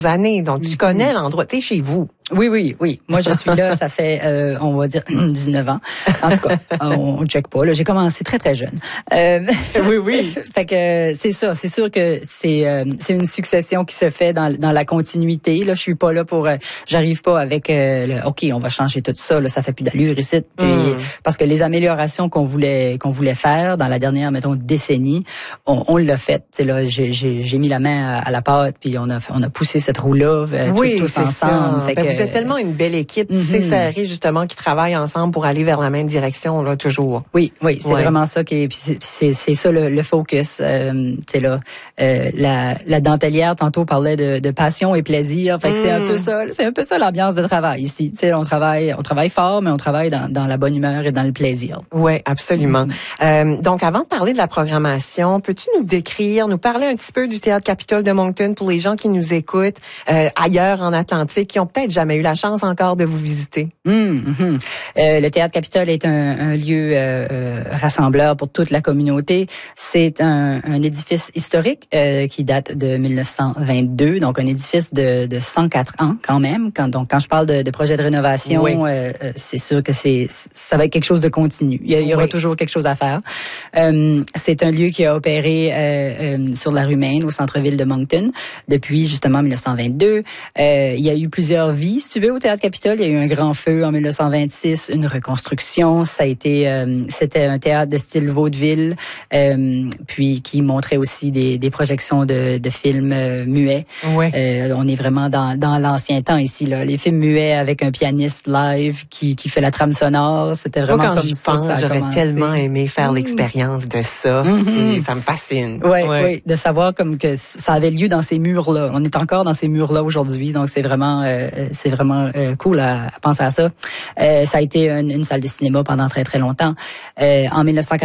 années, donc tu connais l'endroit, t'es chez vous. Oui. Moi, je suis là, ça fait, on va dire, 19 ans. En tout cas, on check pas. Là, j'ai commencé très, très jeune. Oui. Fait que c'est ça. C'est sûr que c'est une succession qui se fait dans la continuité. Là, je suis pas là pour, j'arrive pas avec, OK, on va changer tout ça. Là, ça fait plus d'allure ici. Puis, parce que les améliorations qu'on voulait faire dans la dernière, mettons, décennie, on l'a fait. Tu sais, là, j'ai mis la main à la pâte, puis on a poussé cette roue-là, tous ensemble. Fait que, vous êtes tellement une belle équipe, c'est serré justement, qui travaille ensemble pour aller vers la même direction là toujours. Oui, c'est vraiment ça qui est, puis c'est ça le focus. Tu sais là, la dentelière tantôt parlait de passion et plaisir. Fait que c'est un peu ça l'ambiance de travail ici. Tu sais, on travaille fort, mais on travaille dans la bonne humeur et dans le plaisir. Oui, absolument. Donc avant de parler de la programmation, peux-tu nous parler un petit peu du Théâtre Capitole de Moncton pour les gens qui nous écoutent ailleurs en Atlantique, qui ont peut-être jamais eu la chance encore de vous visiter? Le Théâtre Capitole est un lieu rassembleur pour toute la communauté. C'est un édifice historique qui date de 1922, donc un édifice de 104 ans quand même. Quand je parle de projet de rénovation, c'est sûr que ça va être quelque chose de continu. Il y aura toujours quelque chose à faire. C'est un lieu qui a opéré sur la rue Maine, au centre-ville de Moncton, depuis justement 1922. Il y a eu plusieurs vies, si tu veux, au Théâtre Capitole. Il y a eu un grand feu en 1926, une reconstruction. Ça a été, c'était un théâtre de style vaudeville, puis qui montrait aussi des projections de films muets. On est vraiment dans l'ancien temps ici, là. Les films muets avec un pianiste live qui fait la trame sonore. C'était vraiment moi, quand comme j'y ça. pense, j'aurais tellement aimé faire l'expérience de ça. Ça me fascine. Oui, de savoir comme que ça avait lieu dans ces murs-là. On est encore dans ces murs-là aujourd'hui, donc c'est vraiment cool à penser à ça. Ça a été une salle de cinéma pendant très très longtemps. En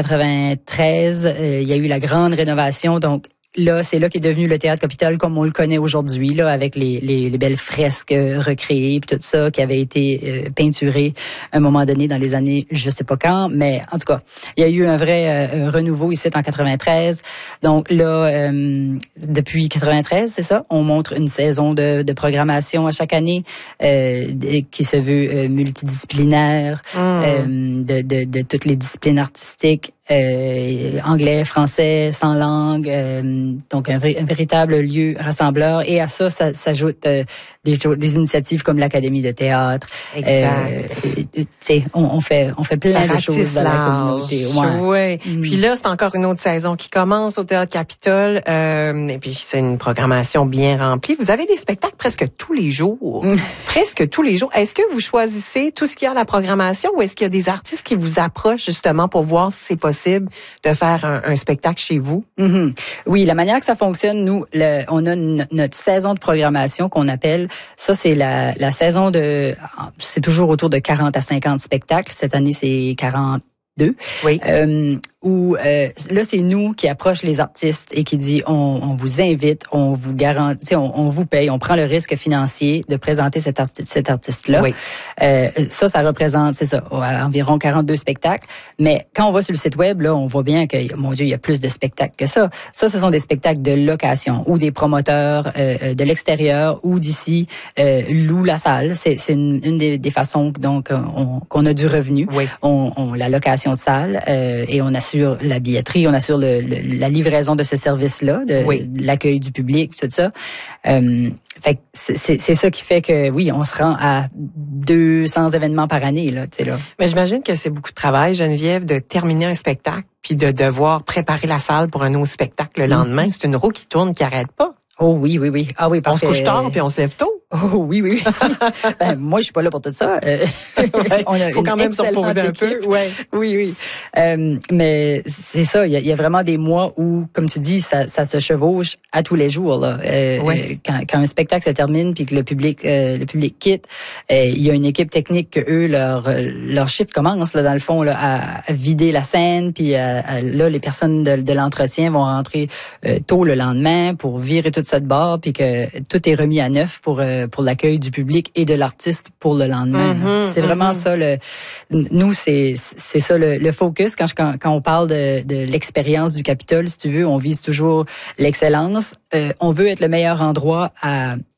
1993, il y a eu la grande rénovation, donc là, c'est là qu'est devenu le Théâtre Capitole comme on le connaît aujourd'hui, là, avec les belles fresques recréées puis tout ça qui avait été peinturé à un moment donné dans les années, je sais pas quand, mais en tout cas, il y a eu un vrai renouveau ici en 93. Donc là, depuis 93, c'est ça, on montre une saison de programmation à chaque année qui se veut multidisciplinaire, de toutes les disciplines artistiques. Anglais, français, sans langue, donc un véritable lieu rassembleur. Et à ça s'ajoutent des initiatives comme l'Académie de théâtre. Exact. On fait plein de choses dans la communauté. Puis là, c'est encore une autre saison qui commence au Théâtre Capitole. Et puis c'est une programmation bien remplie. Vous avez des spectacles presque tous les jours. Presque tous les jours. Est-ce que vous choisissez tout ce qu'il y a à la programmation ou est-ce qu'il y a des artistes qui vous approchent justement pour voir si c'est possible de faire un spectacle chez vous? Oui, la manière que ça fonctionne, nous, on a notre saison de programmation qu'on appelle, ça c'est la saison c'est toujours autour de 40 à 50 spectacles. Cette année, c'est 42. Où là c'est nous qui approche les artistes et qui dit on vous invite, on vous garantit, on vous paye, on prend le risque financier de présenter cet artiste là. Ça représente, c'est ça, environ 42 spectacles. Mais quand on va sur le site web là, on voit bien que mon Dieu, il y a plus de spectacles que ça. Ça, ce sont des spectacles de location où des promoteurs de l'extérieur ou d'ici louent la salle. C'est une des façons donc qu'on a du revenu. On la location de salle et on assure la billetterie, on assure la livraison de ce service-là, de l'accueil du public, tout ça. Fait que c'est ça qui fait que oui, on se rend à 200 événements par année là, tu sais là. Mais j'imagine que c'est beaucoup de travail, Geneviève, de terminer un spectacle puis de devoir préparer la salle pour un autre spectacle le lendemain. C'est une roue qui tourne, qui arrête pas. Oh oui. Ah oui, parce on se couche tard puis on se lève tôt. Oh oui. Moi, je suis pas là pour tout ça. Faut quand même se reposer un peu. Oui. Mais c'est ça. Il y a vraiment des mois où, comme tu dis, ça se chevauche à tous les jours. Là. Quand un spectacle se termine puis que le public quitte, il y a une équipe technique que eux leur chiffre commence là dans le fond là à vider la scène puis là les personnes de l'entretien vont rentrer tôt le lendemain pour virer tout ça de bord puis que tout est remis à neuf pour l'accueil du public et de l'artiste pour le lendemain. C'est vraiment ça nous c'est ça le focus quand on parle de l'expérience du Capitole, si tu veux, on vise toujours l'excellence. On veut être le meilleur endroit à